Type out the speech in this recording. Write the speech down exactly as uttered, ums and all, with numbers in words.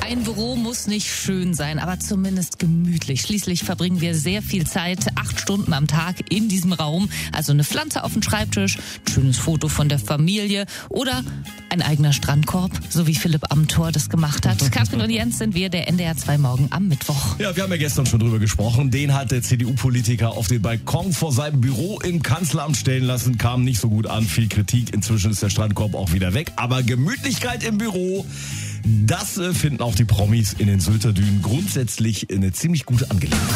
Ein Büro muss nicht schön sein, aber zumindest gemütlich. Schließlich verbringen wir sehr viel Zeit, acht Stunden am Tag in diesem Raum. Also eine Pflanze auf dem Schreibtisch, ein schönes Foto von der Familie oder ein eigener Strandkorb, so wie Philipp Amthor das gemacht hat. Katrin und Jens sind wir, der N D R zwei Morgen am Mittwoch. Ja, wir haben ja gestern schon drüber gesprochen. Den hat der C D U-Politiker auf den Balkon vor seinem Büro im Kanzleramt stellen lassen. Kam nicht so gut an, viel Kritik. Inzwischen ist der Strandkorb auch wieder weg. Aber Gemütlichkeit im Büro, das äh, finden auch die Promis in den Sylter Dünen grundsätzlich eine ziemlich gute Angelegenheit.